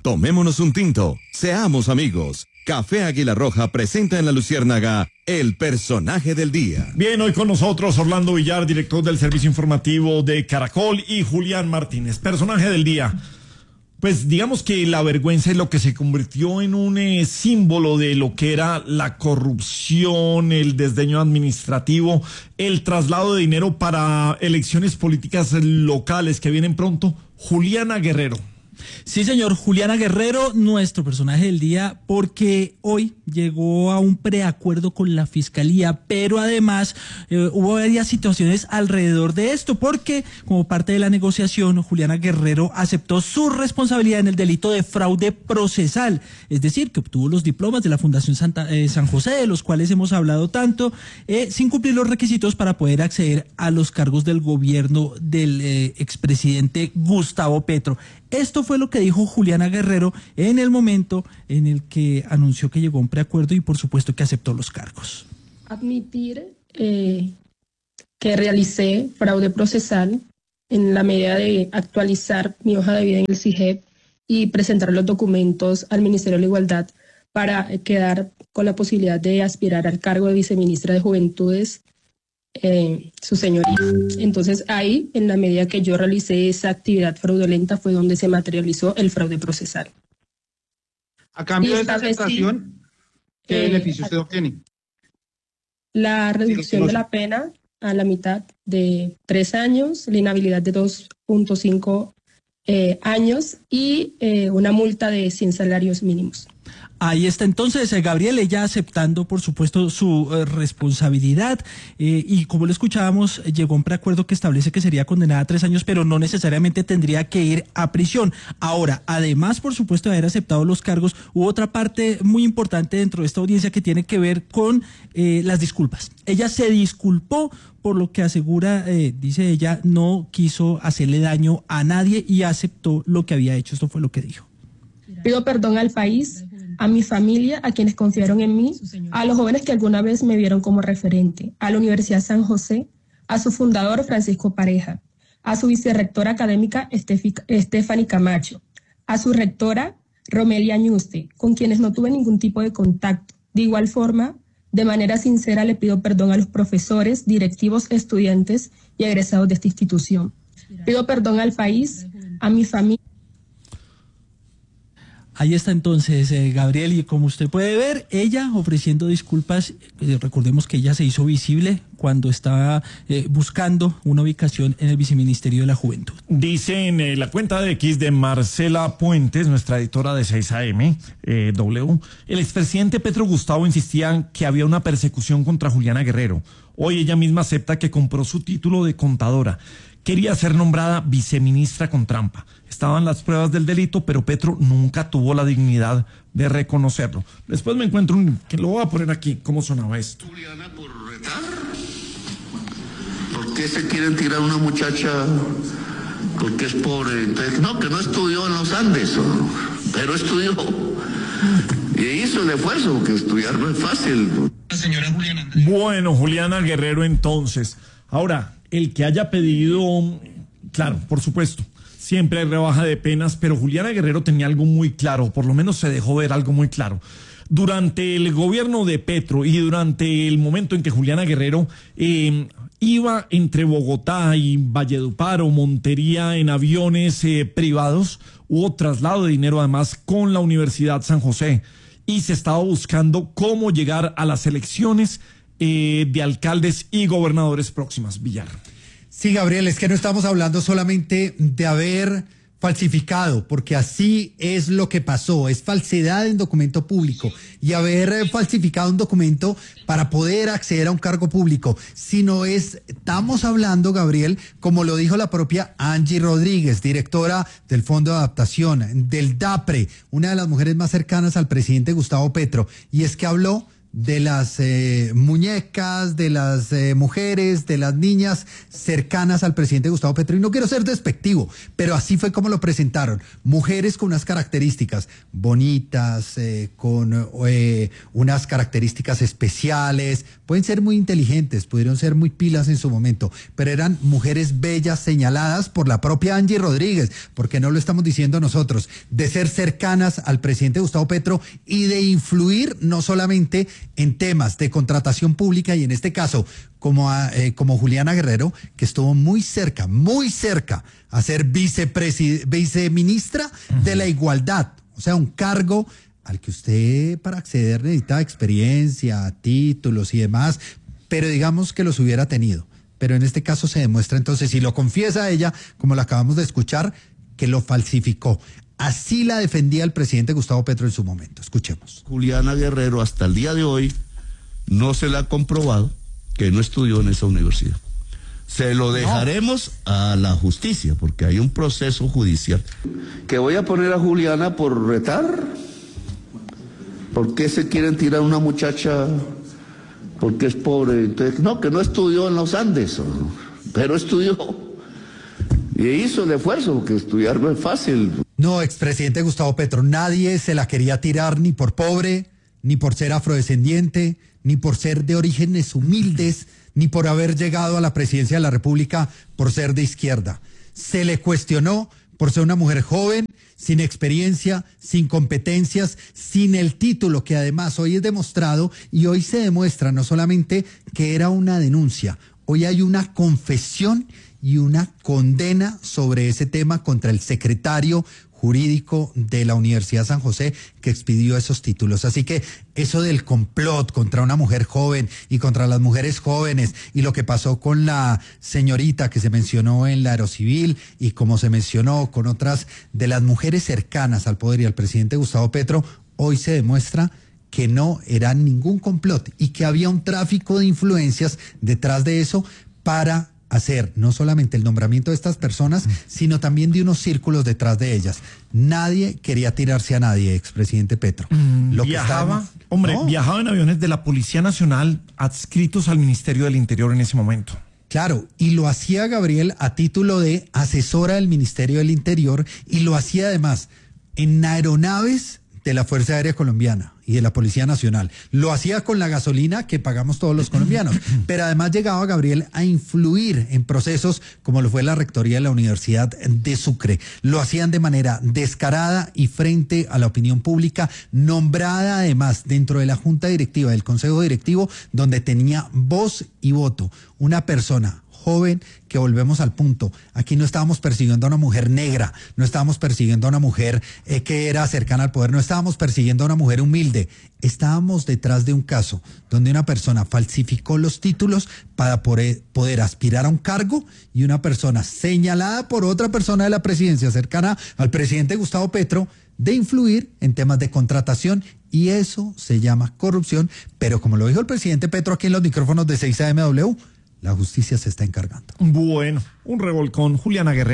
Tomémonos un tinto, seamos amigos. Café Águila Roja presenta en La Luciérnaga el personaje del día. Bien, hoy con nosotros Orlando Villar, director del servicio informativo de Caracol, y Julián Martínez, personaje del día. Pues digamos que la vergüenza es lo que se convirtió en un símbolo de lo que era la corrupción, el desdeño administrativo, el traslado de dinero para elecciones políticas locales que vienen pronto. Juliana Guerrero. Sí, señor, Juliana Guerrero, nuestro personaje del día, porque hoy llegó a un preacuerdo con la Fiscalía, pero además hubo varias situaciones alrededor de esto, porque como parte de la negociación, Juliana Guerrero aceptó su responsabilidad en el delito de fraude procesal, es decir, que obtuvo los diplomas de la Fundación San José, de los cuales hemos hablado tanto, sin cumplir los requisitos para poder acceder a los cargos del gobierno del expresidente Gustavo Petro. Esto fue lo que dijo Juliana Guerrero en el momento en el que anunció que llegó a un preacuerdo y por supuesto que aceptó los cargos. Admitir que realicé fraude procesal en la medida de actualizar mi hoja de vida en el CIGEP y presentar los documentos al Ministerio de la Igualdad para quedar con la posibilidad de aspirar al cargo de viceministra de Juventudes, su señoría. Entonces ahí, en la medida que yo realicé esa actividad fraudulenta, fue donde se materializó el fraude procesal. A cambio de esta aceptación, ¿qué beneficio usted obtiene? La reducción de la pena a la mitad de 3 años, la inhabilidad de 2.5 años y una multa de 100 salarios mínimos. Ahí está entonces Gabriel, ella aceptando por supuesto su responsabilidad y como lo escuchábamos, llegó a un preacuerdo que establece que sería condenada a 3 años, pero no necesariamente tendría que ir a prisión. Ahora, además por supuesto de haber aceptado los cargos, hubo otra parte muy importante dentro de esta audiencia que tiene que ver con las disculpas. Ella se disculpó por lo que asegura, dice ella, no quiso hacerle daño a nadie y aceptó lo que había hecho. Esto fue lo que dijo. Pido perdón al país, a mi familia, a quienes confiaron en mí, a los jóvenes que alguna vez me vieron como referente, a la Universidad San José, a su fundador Francisco Pareja, a su vicerrectora académica Stephanie Camacho, a su rectora Romelia Ñuste, con quienes no tuve ningún tipo de contacto. De igual forma, de manera sincera le pido perdón a los profesores, directivos, estudiantes y egresados de esta institución. Pido perdón al país, a mi familia. Ahí está entonces Gabriel, y como usted puede ver, ella ofreciendo disculpas. Recordemos que ella se hizo visible cuando estaba buscando una ubicación en el Viceministerio de la Juventud. Dice en la cuenta de X de Marcela Puentes, nuestra editora de 6am, el expresidente Petro Gustavo insistía que había una persecución contra Juliana Guerrero. Hoy ella misma acepta que compró su título de contadora. Quería ser nombrada viceministra con trampa. Estaban las pruebas del delito, pero Petro nunca tuvo la dignidad de reconocerlo. Después me encuentro que lo voy a poner aquí, cómo sonaba esto. Juliana, por retar. ¿Por qué se quieren tirar a una muchacha porque es pobre? Entonces, no, que no estudió en los Andes, pero estudió. Y hizo el esfuerzo, porque estudiar no es fácil. Señora Juliana. Bueno, Juliana Guerrero entonces. Ahora, el que haya pedido, claro, por supuesto, siempre hay rebaja de penas, pero Juliana Guerrero tenía algo muy claro, por lo menos se dejó ver algo muy claro. Durante el gobierno de Petro y durante el momento en que Juliana Guerrero iba entre Bogotá y Valledupar o Montería en aviones privados, hubo traslado de dinero además con la Universidad San José y se estaba buscando cómo llegar a las elecciones de alcaldes y gobernadores próximas. Villar. Sí, Gabriel, es que no estamos hablando solamente de haber falsificado, porque así es lo que pasó, es falsedad en documento público y haber falsificado un documento para poder acceder a un cargo público, sino estamos hablando, Gabriel, como lo dijo la propia Angie Rodríguez, directora del Fondo de Adaptación, del DAPRE, una de las mujeres más cercanas al presidente Gustavo Petro, y es que habló de las muñecas, de las mujeres, de las niñas cercanas al presidente Gustavo Petro. Y no quiero ser despectivo, pero así fue como lo presentaron. Mujeres con unas características bonitas, con unas características especiales. Pueden ser muy inteligentes, pudieron ser muy pilas en su momento, pero eran mujeres bellas señaladas por la propia Angie Rodríguez, porque no lo estamos diciendo nosotros, de ser cercanas al presidente Gustavo Petro y de influir no solamente en temas de contratación pública y en este caso como Juliana Guerrero, que estuvo muy cerca a ser viceministra de la Igualdad, o sea, un cargo al que usted para acceder necesita experiencia, títulos y demás, pero digamos que los hubiera tenido. Pero en este caso se demuestra entonces, y lo confiesa ella, como lo acabamos de escuchar, que lo falsificó. Así la defendía el presidente Gustavo Petro en su momento. Escuchemos. Juliana Guerrero hasta el día de hoy no se le ha comprobado que no estudió en esa universidad. Se lo dejaremos a la justicia porque hay un proceso judicial. ¿Que voy a poner a Juliana por retar? ¿Por qué se quieren tirar a una muchacha porque es pobre? Entonces, no, que no estudió en los Andes, pero estudió. Y hizo el esfuerzo, porque estudiar no es fácil. No, expresidente Gustavo Petro, nadie se la quería tirar ni por pobre, ni por ser afrodescendiente, ni por ser de orígenes humildes, ni por haber llegado a la presidencia de la República por ser de izquierda. Se le cuestionó por ser una mujer joven, sin experiencia, sin competencias, sin el título que además hoy es demostrado y hoy se demuestra no solamente que era una denuncia, hoy hay una confesión y una condena sobre ese tema contra el secretario jurídico de la Universidad San José que expidió esos títulos. Así que eso del complot contra una mujer joven y contra las mujeres jóvenes y lo que pasó con la señorita que se mencionó en la Aerocivil y como se mencionó con otras de las mujeres cercanas al poder y al presidente Gustavo Petro, hoy se demuestra que no era ningún complot y que había un tráfico de influencias detrás de eso para hacer no solamente el nombramiento de estas personas, sino también de unos círculos detrás de ellas. Nadie quería tirarse a nadie, expresidente Petro. Viajaba en aviones de la Policía Nacional adscritos al Ministerio del Interior en ese momento. Claro, y lo hacía Gabriel a título de asesora del Ministerio del Interior y lo hacía además en aeronaves de la Fuerza Aérea Colombiana y de la Policía Nacional. Lo hacía con la gasolina que pagamos todos los colombianos, pero además llegaba Gabriel a influir en procesos como lo fue la rectoría de la Universidad de Sucre. Lo hacían de manera descarada y frente a la opinión pública, nombrada además dentro de la Junta Directiva, del Consejo Directivo, donde tenía voz y voto una persona joven, que volvemos al punto, aquí no estábamos persiguiendo a una mujer negra, no estábamos persiguiendo a una mujer que era cercana al poder, no estábamos persiguiendo a una mujer humilde, estábamos detrás de un caso donde una persona falsificó los títulos para poder aspirar a un cargo y una persona señalada por otra persona de la presidencia cercana al presidente Gustavo Petro de influir en temas de contratación y eso se llama corrupción, pero como lo dijo el presidente Petro aquí en los micrófonos de 6 AMW, la justicia se está encargando. Bueno, un revolcón. Juliana Guerrero.